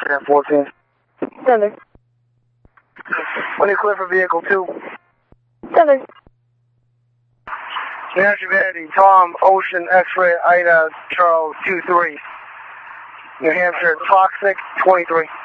1014. Sender. When you clear for vehicle 2. Sender. New Hampshire Vanity, Tom, Ocean, X-Ray, Ida, Charles, 23. New Hampshire, Toxic, 23.